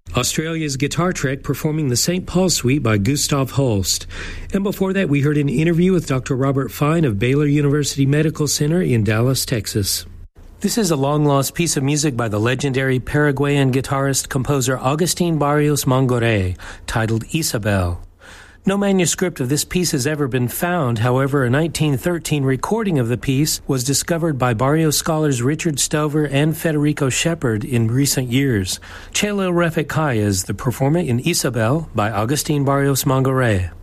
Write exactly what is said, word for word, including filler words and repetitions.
Australia's Guitar Trek performing the Saint Paul Suite by Gustav Holst. And before that, we heard an interview with Doctor Robert Fine of Baylor University Medical Center in Dallas, Texas. This is a long-lost piece of music by the legendary Paraguayan guitarist-composer Agustín Barrios Mangoré, titled Isabel. No manuscript of this piece has ever been found. However, a nineteen thirteen recording of the piece was discovered by Barrios scholars Richard Stover and Federico Shepard in recent years. Chelil Refik Kai is the performer in Isabel by Agustín Barrios Mangoré.